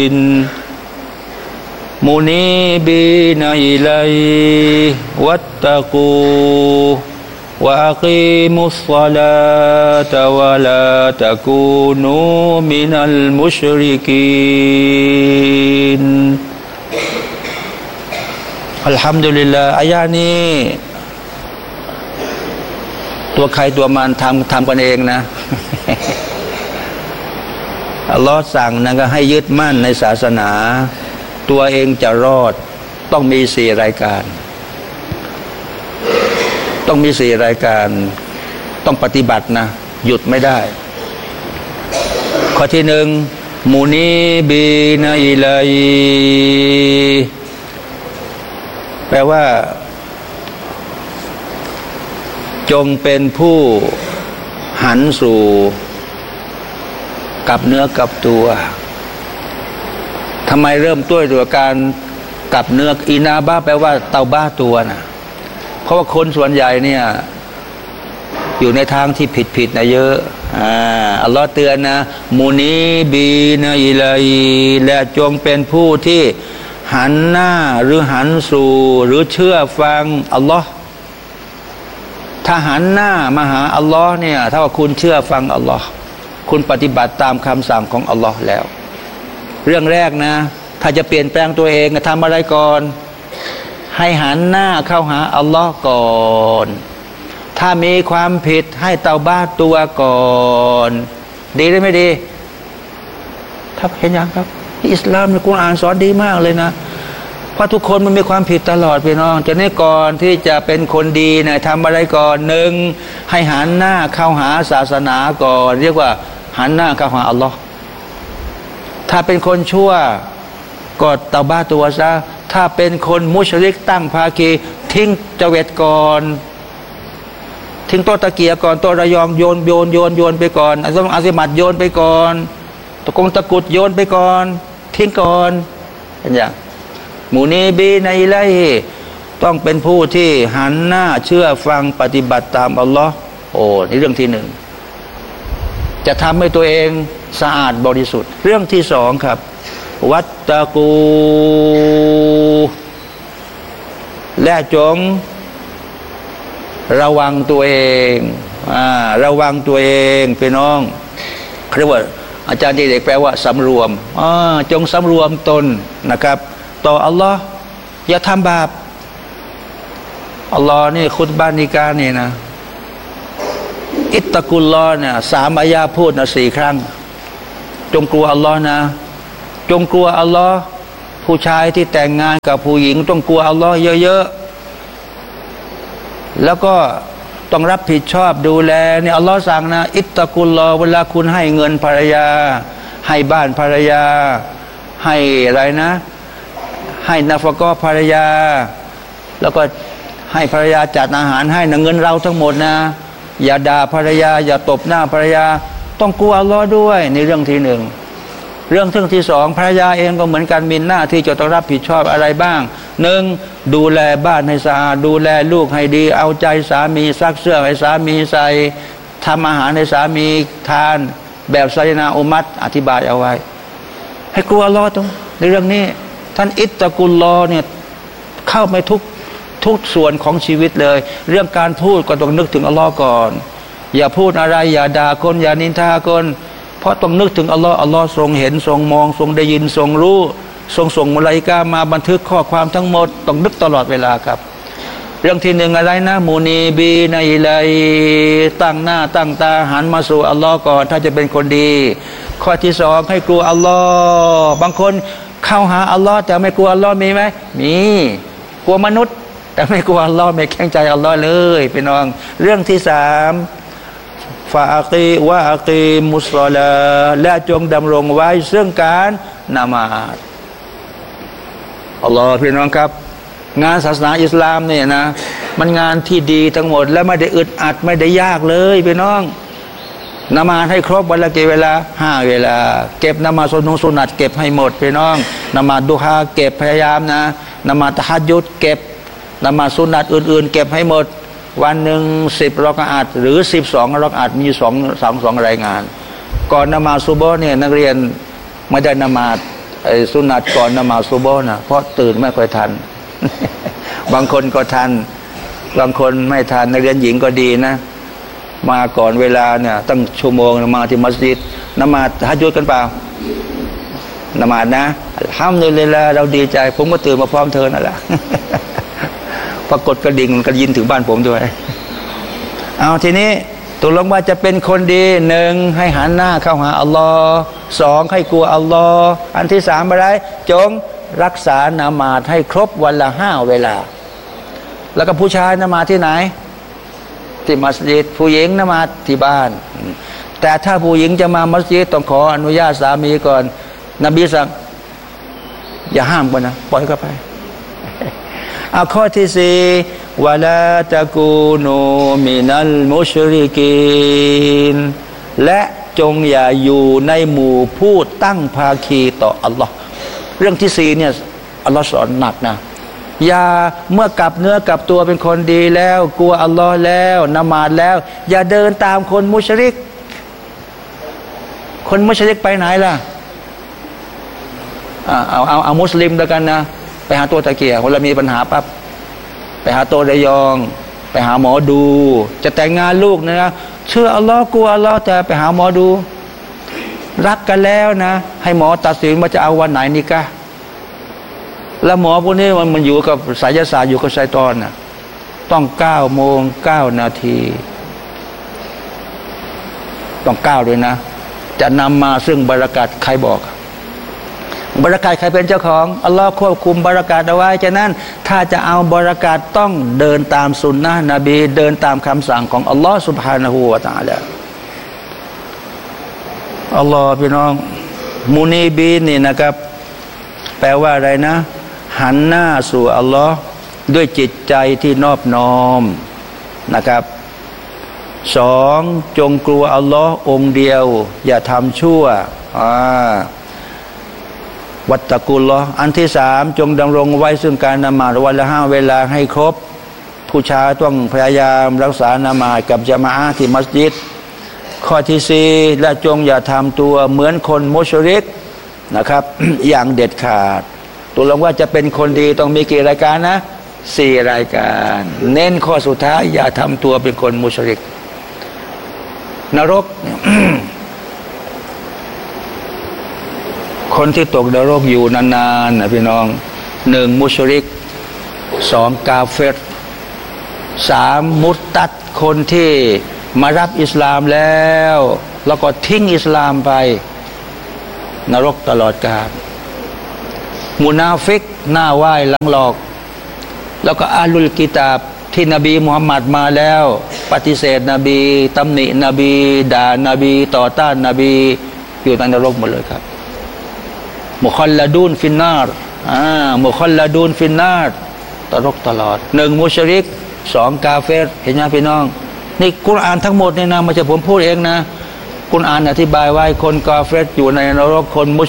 มุนีบีนอิลัยวัตตะกูวะอักีมุศศอลาตะวะลาตะกูนูมินัลมุชริกีนอัลฮัมดุลิลลาห์อายะนี้ตัวใครตัวมันทำกันเองนะอัลลอฮ์สั่งนะก็ให้ยึดมั่นในศาสนาตัวเองจะรอดต้องมี4 รายการต้องมี4 รายการต้องปฏิบัตินะหยุดไม่ได้ข้อที่1มุนีบีนะอิลัยแปลว่าจงเป็นผู้หันสู่กับเนื้อกับตัวทำไมเริ่มต้นด้วยการกับเนื้ออินาบะแปลว่าเตาบ้าตัวนะเพราะว่าคนส่วนใหญ่เนี่ยอยู่ในทางที่ผิดนะเยอะอัลลอฮ์เตือนนะมุนีบีนะอิลัยและจงเป็นผู้ที่หันหน้าหรือหันสู่หรือเชื่อฟังอัลลอฮ์ถ้าหันหน้ามาหาอัลลอฮ์เนี่ยถ้าว่าคุณเชื่อฟังอัลลอฮ์คุณปฏิบัติตามคำสั่งของอัลลอฮ์แล้วเรื่องแรกนะถ้าจะเปลี่ยนแปลงตัวเองทำอะไรก่อนให้หันหน้าเข้าหาอัลลอฮ์ก่อนถ้ามีความผิดให้เตาบ้าตัวก่อนดีหรือไม่ดีถ้าเห็นยังครับอิสลามในกุรอานสอนดีมากเลยนะเพราะทุกคนมันมีความผิดตลอดพี่น้องจะนี้ก่อนที่จะเป็นคนดีเนี่ยทำอะไรก่อน1ให้หันหน้าเข้าหาศาสนาก่อนเรียกว่าหันหน้าเข้าหาอัลลอฮ์ถ้าเป็นคนชั่วก็เตาบ้าตัวซะถ้าเป็นคนมุชริกตั้งภาคีทิ้งเจวิตก่อนทิ้งโตตะเกียก่อนโตระยองโยนไปก่อนอาซิมัดโยนไปก่อนตะกงตะกุดโยนไปก่อนทิ้งก่อนเป็นอย่างมุนีบีในอิลัยต้องเป็นผู้ที่หันหน้าเชื่อฟังปฏิบัติตามอัลลอฮ์นี่เรื่องที่1จะทำให้ตัวเองสะอาดบริสุทธิ์เรื่องที่2ครับวัตตะกูและจงระวังตัวเองระวังตัวเองพี่น้องเรียกว่าอาจารย์เด็กแปลว่าสำรวมจงสำรวมตนนะครับต่ออัลลอฮ์อย่าทำบาปอัลลอฮ์นี่คุตบานิกานี่นะอิตตะกุลลอฮ์เนี่ย3 อายะพูดนะ4 ครั้งจงกลัวอัลลอฮ์นะจงกลัวอัลลอฮ์ผู้ชายที่แต่งงานกับผู้หญิงต้องกลัวอัลลอฮ์เยอะๆแล้วก็ต้องรับผิดชอบดูแลเนี่ยอัลลอฮ์สั่งนะอิตตะกุลลอฮ์เวลาคุณให้เงินภรรยาให้บ้านภรรยาให้อะไรนะให้นาฟะกอภรรยาแล้วก็ให้ภรรยาจัดอาหารให้นะเงินเราทั้งหมดนะอย่าด่าภรรยาอย่าตบหน้าภรรยาต้องกลัวอัลลอฮ์ด้วยในเรื่องที่1เรื่องที่2ภรรยาเองก็เหมือนกันมีหน้าที่จะต้องรับผิดชอบอะไรบ้าง1ดูแลบ้านให้สะอาดดูแลลูกให้ดีเอาใจสามีซักเสื้อให้สามีใส่ทำอาหารให้สามีทานแบบไซนาอุมัตอธิบายเอาไว้ให้กลัวอัลลอฮ์ตรงในเรื่องนี้ท่านอิตตะกุลลอฮ์เนี่ยเข้าไปทุกส่วนของชีวิตเลยเรื่องการพูดก็ต้องนึกถึงอัลลอฮ์ก่อนอย่าพูดอะไรอย่าด่าคนอย่านินทาคนเพราะต้องนึกถึงอัลลอฮ์อัลลอฮ์ทรงเห็นทรงมองทรงได้ยินทรงรู้ทรงส่งมลาอิกะฮ์มาบันทึกข้อความทั้งหมดต้องนึกตลอดเวลาครับเรื่องที่1อะไรนะมุนีบีในอิลัยตั้งหน้าตั้งตาหันมาสู่อัลลอฮ์ก่อนถ้าจะเป็นคนดีข้อที่2ให้กลัวอัลลอฮ์บางคนเข้าหาอัลลอฮ์แต่ไม่กลัวอัลลอฮ์มีไหมมีกลัวมนุษย์แต่ไม่กลัวอัลลอฮ์ไม่แข็งใจอัลลอฮ์เลยพี่น้องเรื่องที่3ฟาอักีวะอักีมุศศอลาและจงดำรงไว้ซึ่งการละหมาดอัลลอฮ์พี่น้องครับงานศาสนาอิสลามเนี่ยนะมันงานที่ดีทั้งหมดและไม่ได้อึดอัดไม่ได้ยากเลยพี่น้องละหมาดให้ครบวันละกี่เวลา5 เวลาเก็บละหมาดสุนัตเก็บให้หมดพี่น้องละหมาดดุฮาเก็บพยายามนะละหมาดตะฮัจญุดเก็บละหมาดสุนัตอื่นๆเก็บให้หมดวันหนึ่ง10 รอกะอัตหรือ12 รอกะอัตมี2 รายงานก่อนละหมาดซุบฮ์เนี่ยนักเรียนไม่ได้ละหมาดไอ้สุนัตก่อนนมาซุโบฮ์นะเพราะตื่นไม่ค่อยทัน บางคนก็ทันบางคนไม่ทันนักเรียนหญิงก็ดีนะมาก่อนเวลาเนี่ยตั้งชั่วโมงมาที่มัสยิดนมาตะฮัจญุดกันเปล่านมาตนะห้ามเลยละเราดีใจผมก็ตื่นมาพร้อมเธอนั่นแหละ ปรากฏกระดิ่งกระยินถึงบ้านผมด้วยเอาทีนี้ตกลงว่าจะเป็นคนดีหนึ่งให้หันหน้าเข้าหาอัลลอฮ์สองให้กลัวอัลลอฮ์อันที่สามอะไรจงรักษานามาตให้ครบวันละ5 เวลาแล้วก็ผู้ชายนามาตที่ไหนที่มัสยิดผู้หญิงนามาตที่บ้านแต่ถ้าผู้หญิงจะมามัสยิดต้องขออนุญาตสามีก่อนนบีสั่งอย่าห้ามกันนะปล่อยเข้าไปเอาข้อที่สี่วะลาตะกูนูมินัลมุชริกีนและจงอย่าอยู่ในหมู่ผู้ตั้งภาคีต่ออัลลอฮ์เรื่องที่สี่เนี่ยอัลลอฮ์สอนหนักนะอย่าเมื่อกลับเนื้อกลับตัวเป็นคนดีแล้วกลัวอัลลอฮ์แล้วละหมาดแล้วอย่าเดินตามคนมุชริกคนมุชริกไปไหนล่ะเอามุสลิมแล้วกันนะไปหาตัวตะเกียบเวลามีปัญหาปั๊บไปหาตัวระยองไปหาหมอดูจะแต่งงานลูกนะเชื่ออัลลอฮ์กลัวอัลลอฮ์แต่ไปหาหมอดูรักกันแล้วนะให้หมอตัดสินว่าจะเอาวันไหนนี่กะแล้วหมอพวกนี้มันอยู่กับไสยศาสตร์อยู่กับชัยฏอนนะต้อง9:09 ต้อง9ด้วยนะจะนำมาซึ่งบารากาศใครบอกบารากาศใครเป็นเจ้าของอัลลอฮ์ควบคุมบารากาศเอาไว้ฉะนั้นถ้าจะเอาบารากาศต้องเดินตามสุนนะนบีเดินตามคำสั่งของอัลลอฮ์ซุบฮานะฮูวะตะอาลาอัลลอฮ์พี่น้องมุนีบีนนี่นะครับแปลว่าอะไรนะหันหน้าสู่อัลลอฮ์ด้วยจิตใจที่นอบน้อมนะครับสองจงกลัวอัลลอฮ์องค์เดียวอย่าทำชั่ววัตตะกุลลอฮ์อันที่สามจงดำรงไว้ซึ่งการละหมาดวันละ5 เวลาให้ครบผู้ชายต้องพยายามรักษาละหมาดกับญะมาอะห์ที่มัสยิดข้อที่สี่และจงอย่าทำตัวเหมือนคนมุชริกนะครับ อย่างเด็ดขาดตัวลงว่าจะเป็นคนดีต้องมีกี่รายการนะ4 รายการเน้นข้อสุดท้ายอย่าทำตัวเป็นคนมุชริกนรก คนที่ตกนรกอยู่นานๆนะพี่น้อง1มุชริก2กาเฟร3มุตตัดคนที่มารับอิสลามแล้วก็ทิ้งอิสลามไปนรกตลอดกาลมุนาฟิกหน้าไหว้หลังหลอกแล้วก็อาลุลกิตาบที่นบีมุฮัมมัดมาแล้วปฏิเสธนบีตำหนินบีด่านบีต่อต้านนบีอยู่ในนรกหมดเลยครับมุคัลลาดูนฟินนาร์มุคัลลาดูนฟินนาร์ตลกตลอด1มุชริก2กาเฟรเห็นไหมพี่น้องนี่กุรอานทั้งหมดเนี่ยนะไม่ใช่ผมพูดเองนะกุรอานอธิบายไว้คนกาเฟรอยู่ในนรกคนมุ